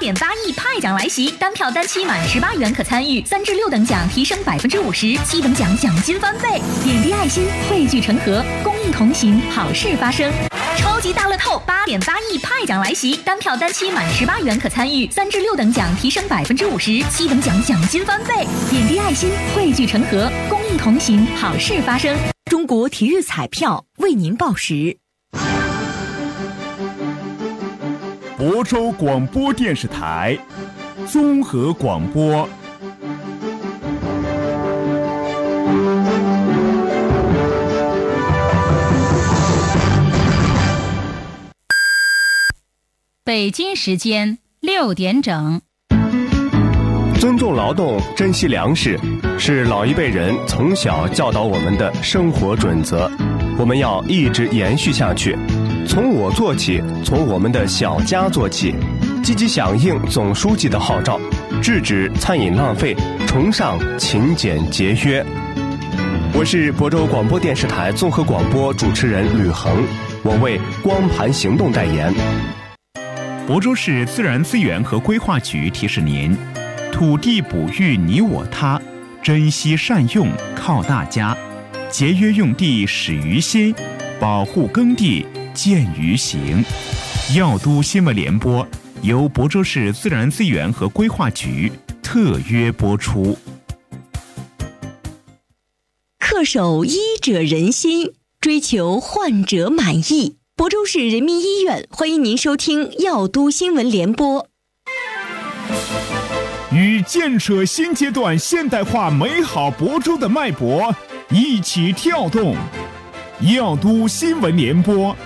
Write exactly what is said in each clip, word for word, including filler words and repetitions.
点八亿派奖来袭，单票单期满十八元可参与，三至六等奖提升百分之五十，七等奖奖金翻倍，点滴爱心，汇聚成河，公益同行，好事发生。超级大乐透八点八亿派奖来袭，单票单期满十八元可参与，三至六等奖提升百分之五十，七等奖奖金翻倍，点滴爱心，汇聚成河，公益同行，好事发生。 中国体育彩票为您报时。 亳州广播电视台综合广播。 北京时间六点整。 尊重劳动，珍惜粮食，是老一辈人从小教导我们的生活准则，我们要一直延续下去。从我做起，从我们的小家做起，积极响应总书记的号召，制止餐饮浪费，崇尚勤俭节约。我是亳州广播电视台综合广播主持人吕恒，我为光盘行动代言。 亳州市自然资源和规划局提示您：土地哺育你我他，珍惜善用靠大家，节约用地始于心，保护耕地见于行。药都新闻联播由亳州市自然资源和规划局特约播出。 恪守医者仁心，追求患者满意。亳州市人民医院欢迎您收听药都新闻联播。 与建设新阶段现代化美好亳州的脉搏一起跳动，药都新闻联播。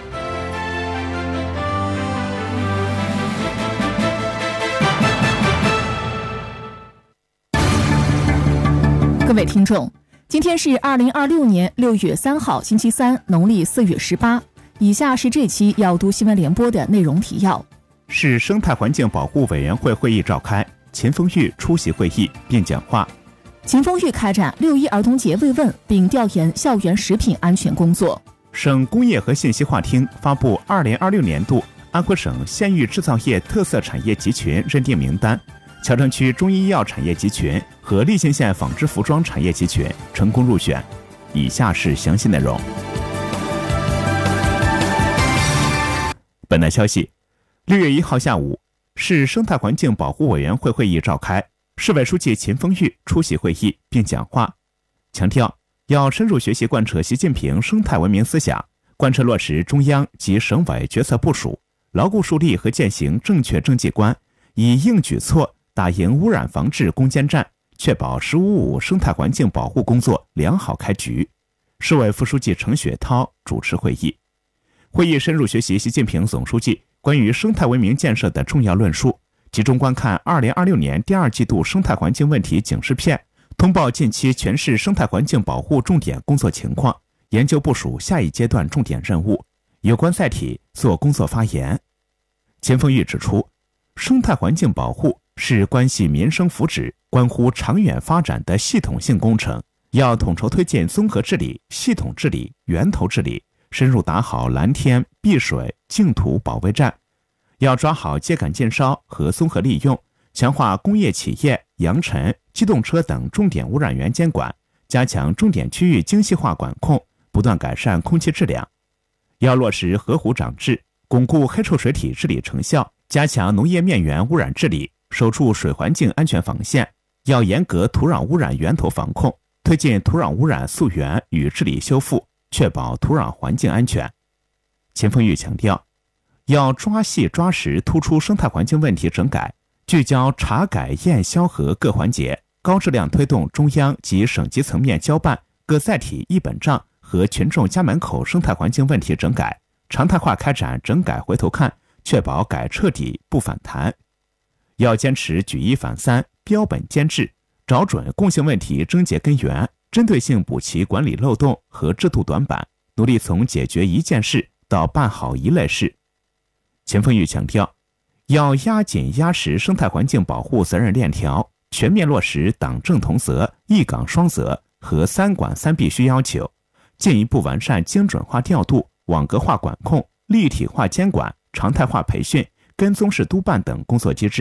各位听众，今天是二零二六年六月三号星期三，农历四月十八。以下是这期药都新闻联播的内容提要。 市生态环境保护委员会会议召开，秦风玉出席会议并讲话。 秦风玉开展六一儿童节慰问并调研校园食品安全工作。 省工业和信息化厅发布二零二六年度安徽省县域制造业特色产业集群认定名单，桥城区中医药产业集群和利县县纺织服装产业集群成功入选。以下是详细内容。本台消息，六月一号下午，市生态环境保护委员会会议召开，市委书记秦风玉出席会议并讲话，强调要深入学习贯彻习近平生态文明思想，贯彻落实中央及省委决策部署，牢固树立和践行正确政绩观，以硬举措打赢污染防治攻坚战，确保“十五五”生态环境保护工作良好开局。市委副书记程雪涛主持会议。会议深入学习习近平总书记关于生态文明建设的重要论述，集中观看二零二六年第二季度生态环境问题警示片，通报近期全市生态环境保护重点工作情况，研究部署下一阶段重点任务。有关载体做工作发言。秦风玉指出，生态环境保护是关系民生福祉、关乎长远发展的系统性工程，要统筹推进综合治理、系统治理、源头治理，深入打好蓝天、碧水、净土保卫战，要抓好秸秆禁烧和综合利用，强化工业企业、扬尘、机动车等重点污染源监管，加强重点区域精细化管控，不断改善空气质量。要落实河湖长治，巩固黑臭水体治理成效，加强农业面源污染治理，守住水环境安全防线。要严格土壤污染源头防控，推进土壤污染溯源与治理修复，确保土壤环境安全。秦风玉强调，要抓细抓实突出生态环境问题整改，聚焦查改验销核各环节，高质量推动中央及省级层面交办各载体一本账和群众家门口生态环境问题整改，常态化开展整改回头看，确保改彻底不反弹。要坚持举一反三，标本兼治，找准共性问题症结根源，针对性补齐管理漏洞和制度短板，努力从解决一件事到办好一类事。秦风玉强调，要压紧压实生态环境保护责任链条，全面落实党政同责、一岗双责和三管三必须要求，进一步完善精准化调度、网格化管控、立体化监管、常态化培训、跟踪式督办等工作机制，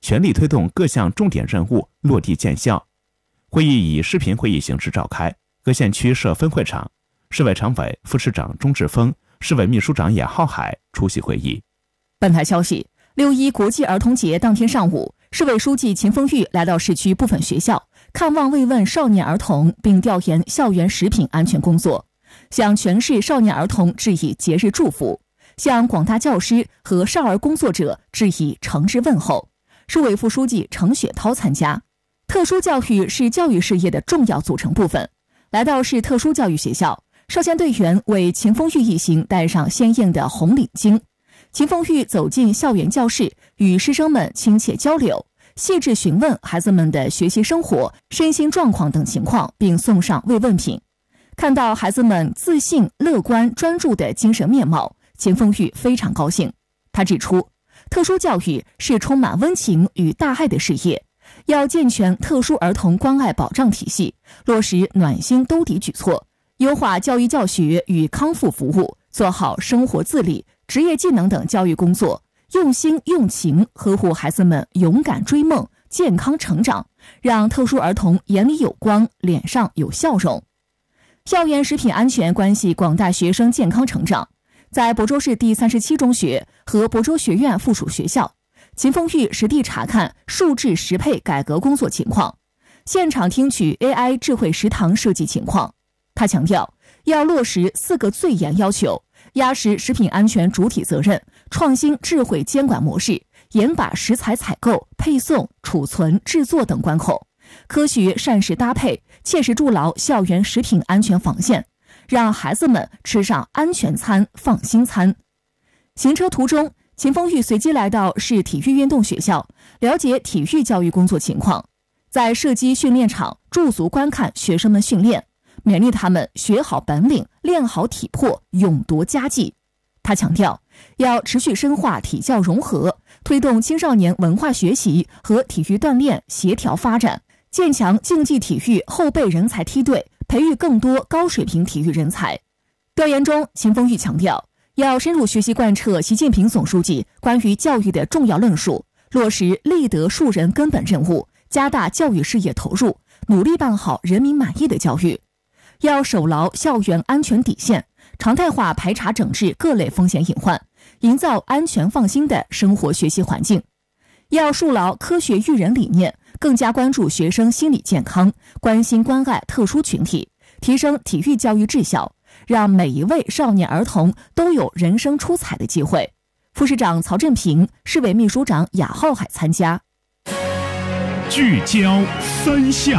全力推动各项重点任务落地见效。会议以视频会议形式召开，各县区设分会场，市委常委、副市长钟志峰、市委秘书长雅浩海出席会议。 本台消息，六一国际儿童节当天上午，市委书记秦凤玉来到市区部分学校，看望慰问少年儿童，并调研校园食品安全工作，向全市少年儿童致以节日祝福，向广大教师和少儿工作者致以诚挚问候。市委副书记程雪涛参加。特殊教育是教育事业的重要组成部分。来到市特殊教育学校，少先队员为秦凤玉一行戴上鲜艳的红领巾。秦凤玉走进校园教室，与师生们亲切交流，细致询问孩子们的学习生活、身心状况等情况，并送上慰问品。看到孩子们自信、乐观、专注的精神面貌，秦凤玉非常高兴。他指出，特殊教育是充满温情与大爱的事业，要健全特殊儿童关爱保障体系，落实暖心兜底举措，优化教育教学与康复服务，做好生活自理、职业技能等教育工作，用心用情呵护孩子们勇敢追梦、健康成长，让特殊儿童眼里有光、脸上有笑容。校园食品安全关系广大学生健康成长。在亳州市第三十七中学和亳州学院附属学校，秦凤玉实地查看数质食配改革工作情况，现场听取 A I 智慧食堂设计情况。他强调，要落实四个最严要求，压实食品安全主体责任，创新智慧监管模式，严把食材采购、配送、储存、制作等关口，科学膳食搭配，切实筑牢校园食品安全防线，让孩子们吃上安全餐、放心餐。行车途中，秦凤玉随机来到市体育运动学校，了解体育教育工作情况，在射击训练场驻足观看学生们训练，勉励他们学好本领，练好体魄，勇夺佳绩。他强调，要持续深化体教融合，推动青少年文化学习和体育锻炼协调发展，建强竞技体育后备人才梯队，培育更多高水平体育人才。调研中，秦凤玉强调，要深入学习贯彻习近平总书记关于教育的重要论述，落实立德树人根本任务，加大教育事业投入，努力办好人民满意的教育。要守牢校园安全底线，常态化排查整治各类风险隐患，营造安全放心的生活学习环境。要树牢科学育人理念，更加关注学生心理健康，关心关爱特殊群体，提升体育教育质效，让每一位少年儿童都有人生出彩的机会。副市长曹振平、市委秘书长雅浩海参加。 聚焦三夏。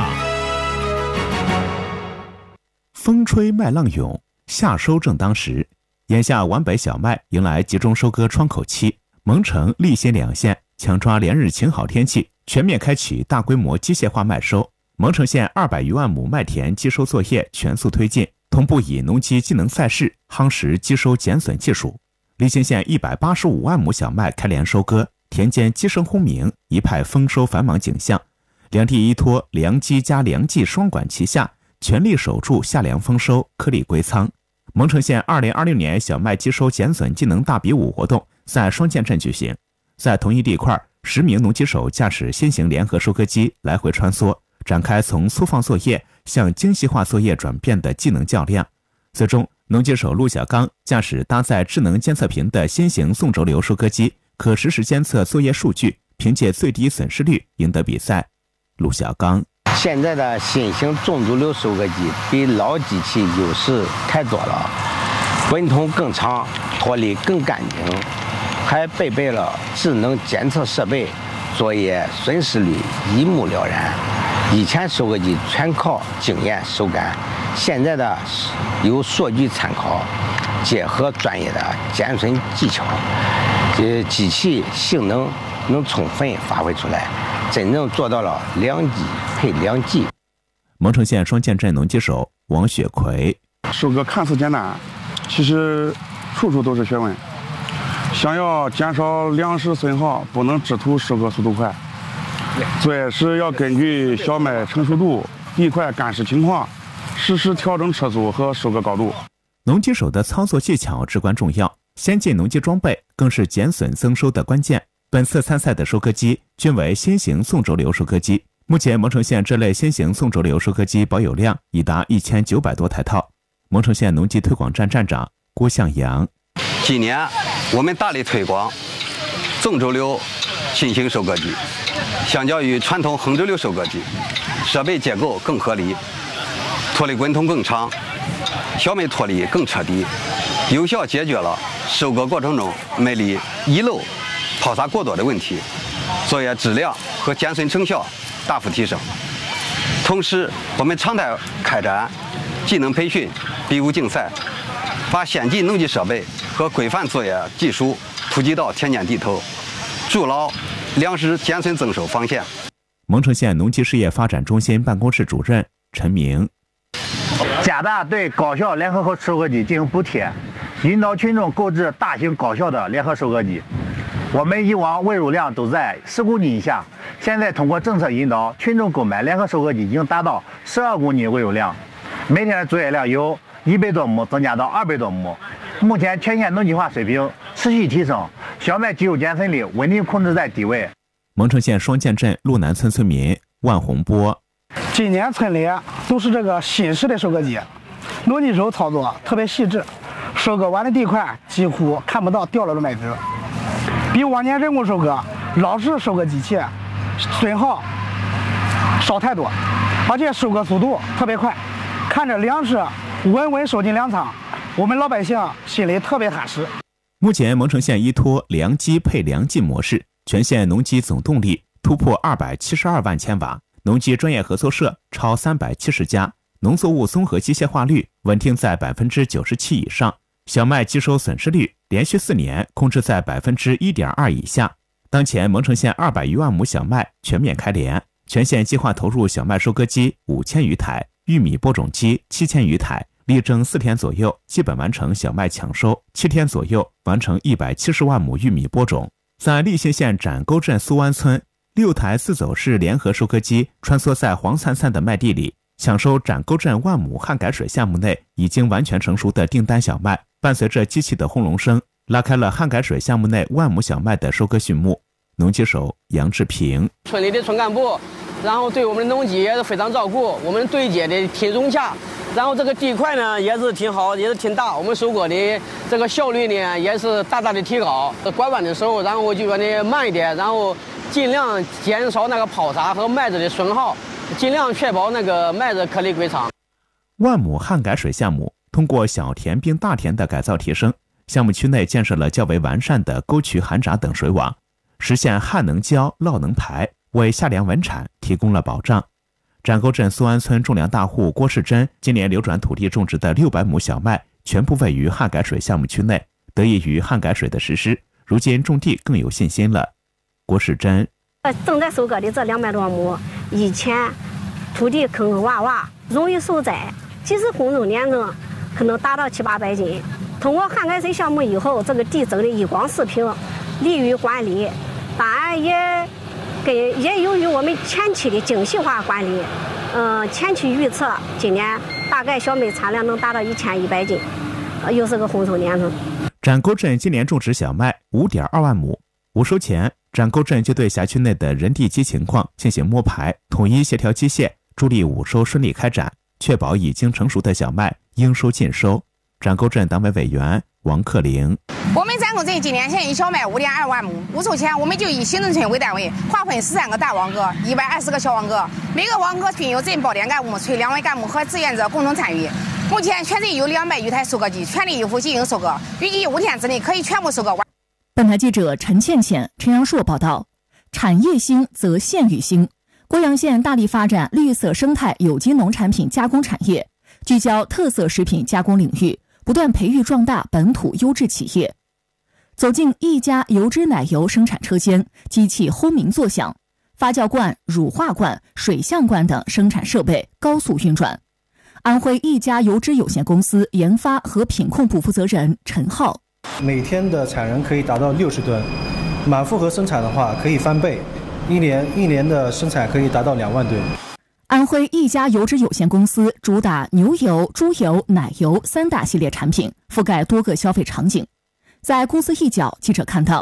风吹麦浪涌，夏收正当时。眼下皖北小麦迎来集中收割窗口期，蒙城、利辛两县抢抓连日晴好天气，全面开启大规模机械化麦收。蒙城县二百余万亩麦田机收作业全速推进，同步以农机技能赛事夯实机收减损技术。利辛县一百八十五万亩小麦开连收割，田间鸡声轰鸣，一派丰收繁忙景象。两地依托粮机加粮季双管齐下，全力守住夏粮丰收，颗粒归仓。蒙城县二零二六年小麦机收减损技能大比武活动在双建镇举行，在同一地块，十名农机手驾驶新型联合收割机来回穿梭，展开从粗放作业向精细化作业转变的技能较量。最终，农机手陆小刚驾驶搭载智能监测屏的新型纵轴流收割机，可实时监测作业数据，凭借最低损失率赢得比赛。陆小刚： 现在的新型纵轴流收割机比老机器优势太多了，滚筒更长，脱离更干净，还备备了智能监测设备，作业损失率一目了然。以前收割机全靠经验手感，现在的有数据参考，结合专业的减损技巧，这机器性能能充分发挥出来，真正做到了两机配两技。 蒙城县双建镇农机手王雪奎： 收割看似简单，其实处处都是学问。想要减少粮食损耗，不能只图收割速度快，作业时要根据小麦成熟度、地块干湿情况，实时调整车速和收割高度。 农机手的操作技巧至关重要，先进农机装备更是减损增收的关键。 本次参赛的收割机均为新型纵轴流收割机。目前蒙城县这类新型纵轴流收割机保有量已达一千九百多台套。蒙城县农机推广站站长郭向阳： 今年我们大力推广纵轴流新型收割机，相较于传统横轴流收割机，设备结构更合理，脱离滚筒更长，小麦脱离更彻底，有效解决了收割过程中麦粒遗漏、抛洒过多的问题，作业质量和减损成效大幅提升。同时，我们常态开展技能培训、比武竞赛，把先进农机设备和规范作业技术普及到田间地头，筑牢粮食减损增收防线。 蒙城县农机事业发展中心办公室主任陈明： 加大对高效联合收割机进行补贴，引导群众购置大型高效的联合收割机。我们以往喂入量都在十公斤以下，现在通过政策引导，群众购买联合收割机已经达到十二公斤喂入量，每天的作业量由一百多亩增加到二百多亩。目前全县农机化水平持续提升，小麦技术减损率稳定控制在低位。 蒙城县双涧镇路南村村民万洪波： 今年村里都是这个新式的收割机，农机手操作特别细致，收割完的地块几乎看不到掉落的麦子，比往年人工收割老式收割机器损耗少太多，而且收割速度特别快，看着粮食稳稳收进粮仓，我们老百姓心里特别踏实。 目前蒙城县依托粮机配粮进模式，全县农机总动力突破二百七十二万千瓦，农机专业合作社超三百七十家，农作物综合机械化率稳定在百分之九十七以上，小麦机收损失率连续四年控制在百分之一点二以下。当前蒙城县二百余万亩小麦全面开镰，全县计划投入小麦收割机五千余台，玉米播种机七千余台，力争四天左右基本完成小麦抢收，七天左右完成一百七十万亩玉米播种。在利信县展沟镇苏湾村，六台自走式联合收割机穿梭在黄灿灿的麦地里，抢收展沟镇万亩旱改水项目内已经完全成熟的订单小麦。伴随着机器的轰隆声，拉开了旱改水项目内万亩小麦的收割序幕。农机手杨志平： 村里的村干部，然后对我们的农机也是非常照顾，我们对接的挺融洽，然后这个地块呢也是挺好，也是挺大，我们收割的这个效率呢也是大大的提高。拐弯的时候，然后就说呢慢一点，然后尽量减少那个抛洒和麦子的损耗，尽量确保那个麦子颗粒归仓。 万亩旱改水项目通过小田并大田的改造提升，项目区内建设了较为完善的沟渠涵闸等水网，实现旱能浇、涝能排，为夏粮稳产提供了保障。展沟镇苏安村种粮大户郭世珍今年流转土地种植的六百亩小麦全部位于旱改水项目区内，得益于旱改水的实施，如今种地更有信心了。郭世珍： 正在收割的这两百多亩，以前土地坑坑洼洼，容易受灾，即使公种年种可能达到七八百斤。通过旱改水项目以后，这个地整的一光四平，利于管理，当然也跟也由于我们前期的精细化管理，嗯、呃，前期预测今年大概小麦产量能达到一千一百斤，呃，又是个丰收年份。 展沟镇今年种植小麦五点二万亩，午收前，展沟镇就对辖区内的人地机情况进行摸排，统一协调机械，助力午收顺利开展，确保已经成熟的小麦应收尽收。展沟镇党委委员王克玲： 我们展沟镇今年现育小麦五点二万亩，午收前我们就以行政村为单位，划分十三个大网格，一百二十个小网格，每个网格均有镇保点干部、村两委干部和志愿者共同参与。目前全镇有两百余台收割机，全力以赴进行收割，预计五天之内可以全部收割完。 本台记者陈倩倩、陈阳硕报道。产业兴则县域兴，郭阳县大力发展绿色生态有机农产品加工产业，聚焦特色食品加工领域，不断培育壮大本土优质企业。走进一家油脂奶油生产车间，机器轰鸣作响，发酵罐、乳化罐、水象罐等生产设备高速运转。安徽一家油脂有限公司研发和品控部负责人陈浩： 每天的产能可以达到六十吨，满负荷生产的话可以翻倍，一年一年的生产可以达到两万吨。 安徽一家油脂有限公司主打牛油、猪油、奶油三大系列产品，覆盖多个消费场景。在公司一角，记者看到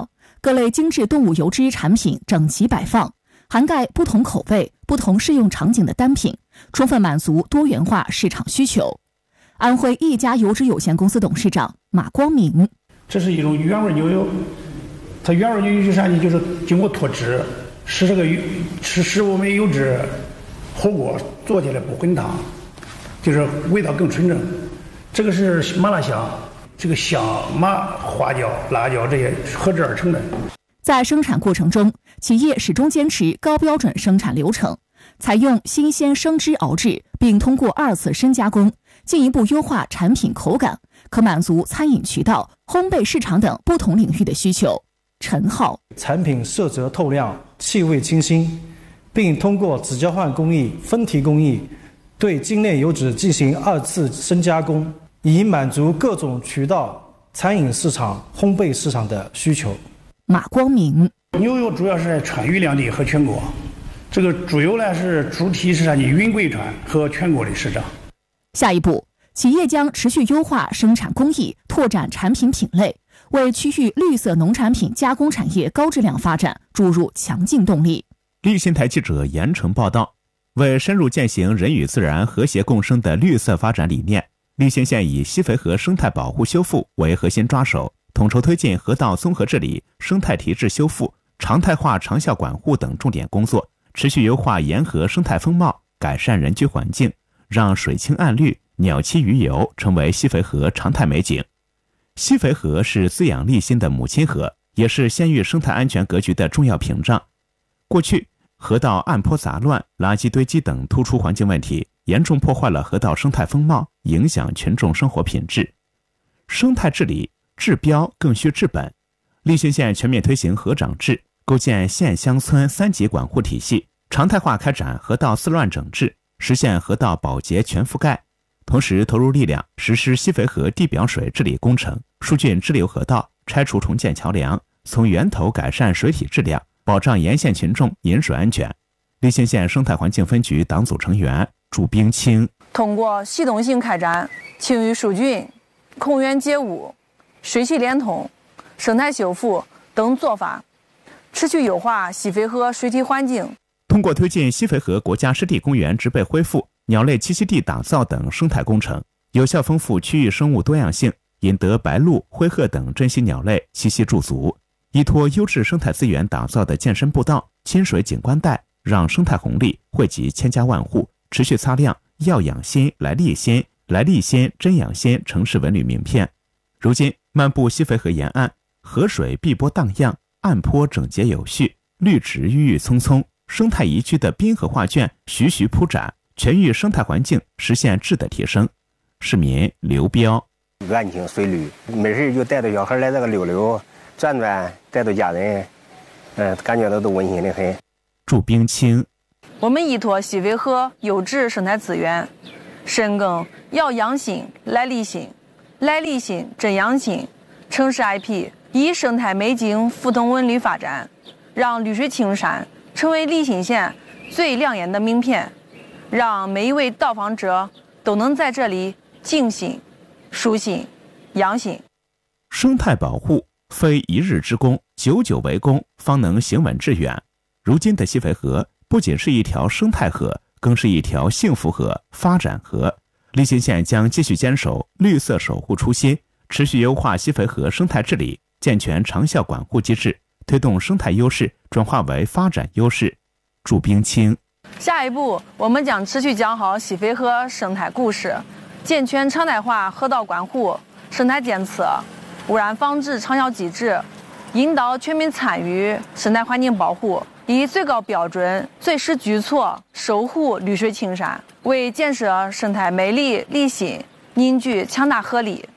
各类精致动物油脂产品整齐摆放，涵盖不同口味、不同适用场景的单品，充分满足多元化市场需求。安徽一家油脂有限公司董事长马光明： 这是一种原味牛油，它原味牛油是啥呢？就是经过脱脂，使这个使使我们油脂火锅做起来不混汤，就是味道更纯正。这个是麻辣香，这个香、麻、花椒、辣椒这些合制而成的。 在生产过程中，企业始终坚持高标准生产流程，采用新鲜生脂熬制，并通过二次深加工，进一步优化产品口感，可满足餐饮渠道、烘焙市场等不同领域的需求。陈浩： 产品色泽透亮，气味清新，并通过子交换工艺、分提工艺对精炼油脂进行二次深加工，以满足各种渠道、餐饮市场、烘焙市场的需求。 马光明： 牛油主要是在川渝两地和全国，这个猪油呢是主体是啥呢？云贵川和全国的市场。 下一步，企业将持续优化生产工艺，拓展产品品类，为区域绿色农产品加工产业高质量发展注入强劲动力。 立新台记者严成报道。为深入践行人与自然和谐共生的绿色发展理念，立新县以西淝河生态保护修复为核心抓手，统筹推进河道综合治理、生态提质修复、常态化长效管护等重点工作，持续优化沿河生态风貌，改善人居环境，让水清岸绿、鸟栖鱼游成为西淝河常态美景。西淝河是滋养立新的母亲河，也是县域生态安全格局的重要屏障。过去，河道岸坡杂乱、垃圾堆积等突出环境问题，严重破坏了河道生态风貌，影响群众生活品质。生态治理治标更需治本，立新县全面推行河长制，构建县乡村三级管护体系，常态化开展河道四乱整治，实现河道保洁全覆盖。同时投入力量实施西淝河地表水治理工程，疏浚支流河道，拆除重建桥梁，从源头改善水体质量，保障沿线群众饮水安全。立新县生态环境分局党组成员祝冰清： 通过系统性开展清淤疏浚、控源解污、水系连通、生态修复等做法，持续优化西淝河水体环境。 通过推进西淝河国家湿地公园植被恢复、鸟类栖息地打造等生态工程，有效丰富区域生物多样性，引得白鹭、灰鹤等珍稀鸟类栖息驻足。依托优质生态资源打造的健身步道、亲水景观带，让生态红利惠及千家万户，持续擦亮要养心来立新、来立新真养心城市文旅名片。如今漫步西淝河沿岸，河水碧波荡漾，岸坡整洁有序，绿植郁郁葱葱，生态宜居的滨河画卷徐徐铺展，全域生态环境实现质的提升。市民刘彪： 安静水绿，没事就带着小孩来这个溜溜转转，带着家人，嗯，感觉到都温馨的很。 祝冰清： 我们依托西淝河优质生态资源，深耕要养心来立新、来立新真养心城市 I P， 以生态美景辅动文旅发展，让绿水青山成为立新县最亮眼的名片，让每一位到访者都能在这里静心、舒心、养心。 生态保护非一日之功，久久为功，方能行稳致远。如今的西淝河不仅是一条生态河，更是一条幸福河、发展河。立新县将继续坚守绿色守护初心，持续优化西淝河生态治理，健全长效管护机制，推动生态优势转化为发展优势。祝冰清： 下一步，我们将持续讲好西淝河生态故事，健全常态化河道管护、生态监测、污染防治长效机制，引导全民参与生态环境保护，以最高标准、最实举措守护绿水青山，为建设生态美丽立新凝聚强大合力。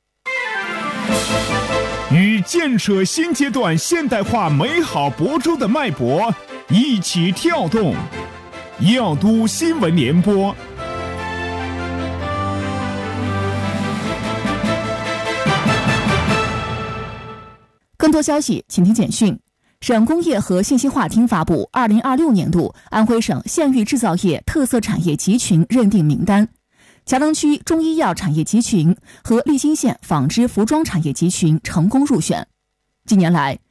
与建设新阶段现代化美好亳州的脉搏一起跳动。耀都新闻联播。 更多消息，请听简讯。省工业和信息化厅发布二零二六年度安徽省县域制造业特色产业集群认定名单，桥梁区中医药产业集群和立新县纺织服装产业集群成功入选。近年来，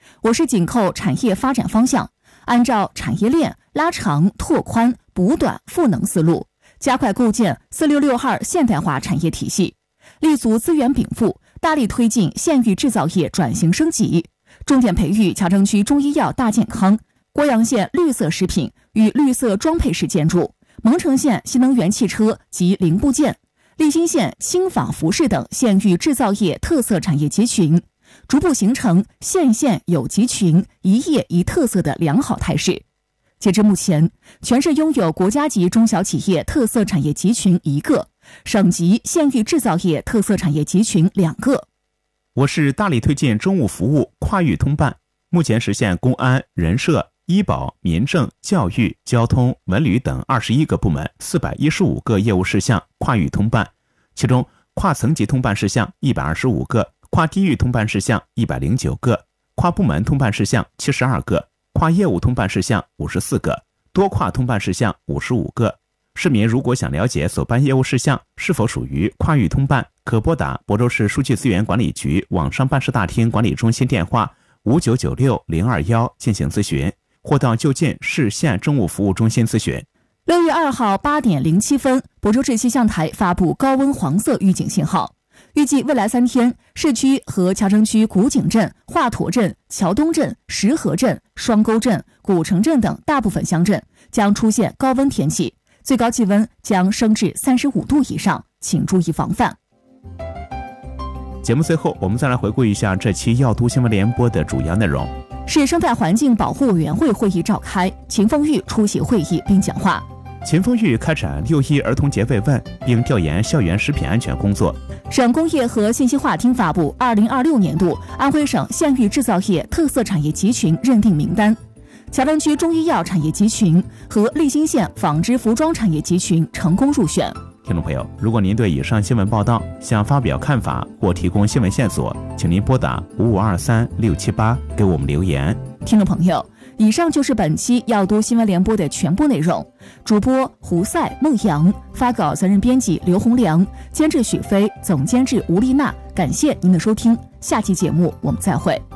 我市紧扣产业发展方向，按照产业链拉长、拓宽、补短、赋能思路，加快构建四六六二现代化产业体系，立足资源禀赋，大力推进县域制造业转型升级，重点培育乔城区中医药大健康、郭阳县绿色食品与绿色装配式建筑、蒙城县新能源汽车及零部件、利兴县轻纺服饰等县域制造业特色产业集群，逐步形成县县有集群、一业一特色的良好态势。截至目前，全市拥有国家级中小企业特色产业集群一个，省级县域制造业特色产业集群两个。 我市大力推进政务服务跨域通办，目前实现公安、人社、医保、民政、教育、交通、文旅等二十一个部门四百一十五个业务事项跨域通办，其中跨层级通办事项一百二十五个，跨地域通办事项一百零九个，跨部门通办事项七十二个，跨业务通办事项五十四个，多跨通办事项五十五个。市民如果想了解所办业务事项是否属于跨域通办，可拨打亳州市数据资源管理局网上办事大厅管理中心电话五九九六零二一进行咨询，或到就近市县政务服务中心咨询。 六月二号八点零七分，亳州市气象台发布高温黄色预警信号，预计未来三天，市区和乔城区古井镇、华佗镇、桥东镇、石河镇、双沟镇、古城镇等大部分乡镇将出现高温天气，最高气温将升至三十五度以上，请注意防范。 节目最后，我们再来回顾一下这期耀都新闻联播的主要内容。 市生态环境保护委员会会议召开，秦凤玉出席会议并讲话。 秦凤玉开展六一儿童节慰问，并调研校园食品安全工作。 省工业和信息化厅发布二零二六年度安徽省县域制造业特色产业集群认定名单，乔城区中医药产业集群和利兴县纺织服装产业集群成功入选。 听众朋友，如果您对以上新闻报道想发表看法或提供新闻线索，请您拨打五五二三六七八给我们留言。 听众朋友，以上就是本期耀都新闻联播的全部内容。主播胡赛、孟阳，发稿责任编辑刘洪良，监制许飞，总监制吴丽娜。感谢您的收听，下期节目我们再会。